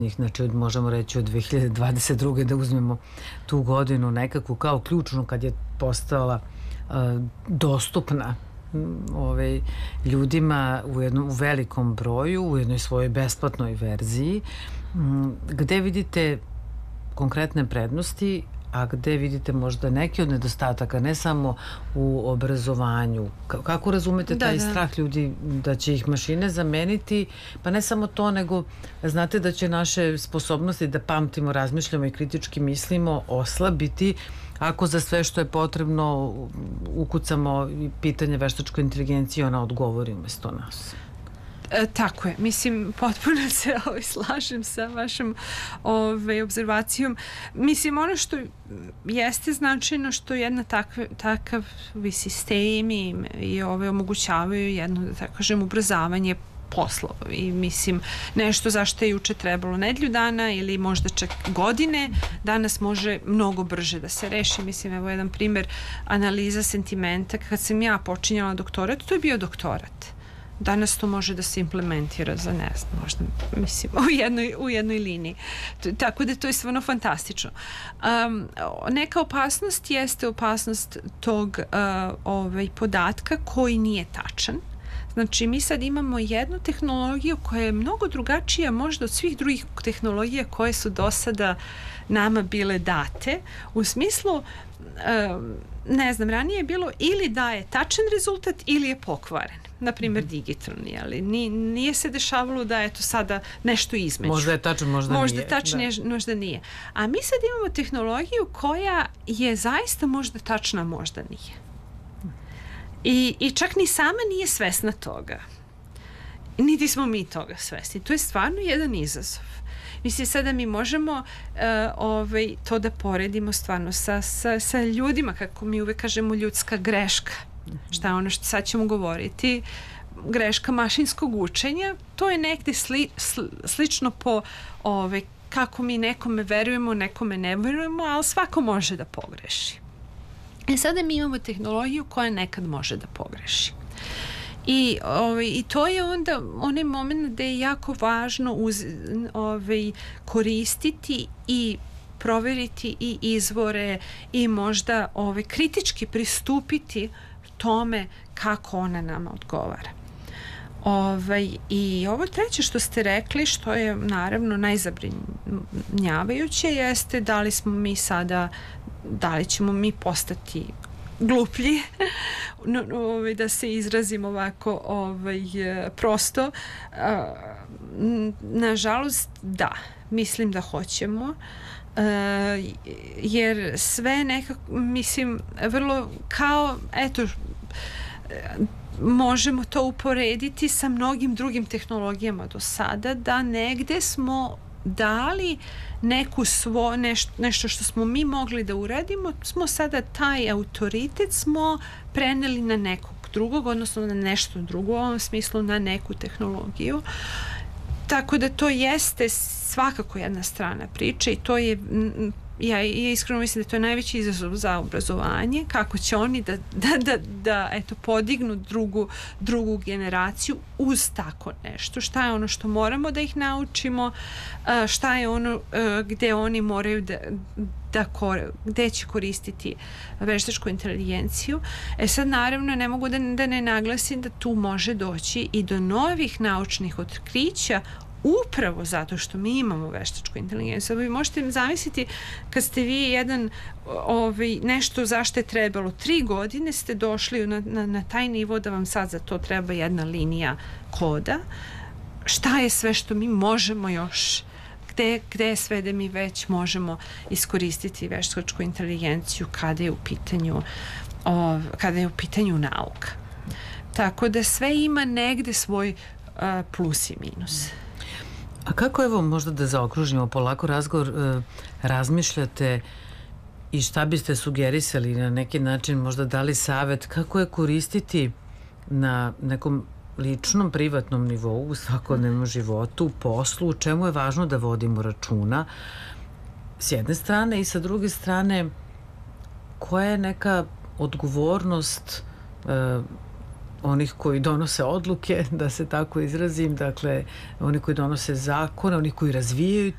znači možemo reći od 2022. da uzmemo tu godinu nekakvu kao ključnu kad je postala dostupna ljudima u velikom broju, u jednoj svojoj besplatnoj verziji. Gde vidite konkretne prednosti, a gde vidite možda neki od nedostataka, ne samo u obrazovanju? Kako razumete taj strah ljudi da će ih mašine zameniti? Pa ne samo to, nego znate da će naše sposobnosti da pamtimo, razmišljamo i kritički mislimo oslabiti ako za sve što je potrebno ukucamo pitanje veštačkoj inteligenciji, ona odgovori umesto nas. Tako je, mislim, potpuno se slažem sa vašom obzervacijom. Mislim, ono što jeste značajno što jedna takvi sistemi i omogućavaju jedno, da tako kažem, ubrzavanje poslova i mislim nešto zašto je juče trebalo nedelju dana ili možda čak godine, danas može mnogo brže da se reši. Mislim, evo jedan primjer, analiza sentimenta. Kad sam ja počinjala doktorat, to je bio doktorat. Danas to može da se implementira za ne znam, možda, mislim, u jednoj liniji. Tako da to je stvarno fantastično. Neka opasnost jeste opasnost tog podatka koji nije tačan. Znači, mi sad imamo jednu tehnologiju koja je mnogo drugačija možda od svih drugih tehnologija koje su do sada nama bile date. U smislu, ne znam, ranije je bilo ili daje tačan rezultat ili je pokvaren. Naprimjer, digitalni, ali nije se dešavalo da je to sada nešto između. Možda je tačan, možda nije. Možda tačnije, možda nije. A mi sad imamo tehnologiju koja je zaista možda tačna, možda nije. I čak ni sama nije svesna toga. Niti smo mi toga svesni. To je stvarno jedan izazov. Mislim, sada mi možemo to da poredimo stvarno sa ljudima, kako mi uvek kažemo, ljudska greška. Šta je ono što sad ćemo govoriti? Greška mašinskog učenja. To je negde slično po kako mi nekome verujemo, nekome ne verujemo, ali svako može da pogreši. Sada mi imamo tehnologiju koja nekad može da pogreši. I to je onda onaj moment gde je jako važno koristiti i proveriti i izvore i možda kritički pristupiti tome kako ona nama odgovara. I ovo treće što ste rekli, što je naravno najzabrinjavajuće, jeste da li smo mi sada, da li ćemo mi postati gluplji, da se izrazim ovako prosto. Nažalost, da, mislim da hoćemo, jer sve nekako, mislim, vrlo kao, eto, možemo to uporediti sa mnogim drugim tehnologijama do sada, da negde smo dali nešto što smo mi mogli da uradimo, smo sada taj autoritet smo preneli na nekog drugog, odnosno na nešto drugo, u ovom smislu na neku tehnologiju. Tako da to jeste svakako jedna strana priče i to je, ja iskreno mislim da to je najveći izazov za obrazovanje, kako će oni da eto, podignu drugu generaciju uz tako nešto. Šta je ono što moramo da ih naučimo, šta je ono gde oni moraju gde će koristiti veštačku inteligenciju. Sad naravno ne mogu da ne naglasim da tu može doći i do novih naučnih otkrića upravo zato što mi imamo veštačku inteligenciju. Vi možete zamisliti kad ste vi nešto zašto je trebalo 3 godine ste došli na taj nivo da vam sad za to treba jedna linija koda. Šta je sve što mi možemo još, gde je sve da mi već možemo iskoristiti veštačku inteligenciju kada je u pitanju nauka. Tako da sve ima negde svoj plus i minus. A kako, evo, možda da zaokružimo polako razgovor, razmišljate i šta biste sugerisali na neki način, možda dali savet, kako je koristiti na nekom ličnom, privatnom nivou, u svakodnevnom životu, u poslu, u čemu je važno da vodimo računa s jedne strane i sa druge strane koja je neka odgovornost onih koji donose odluke, da se tako izrazim, dakle, oni koji donose zakone, oni koji razvijaju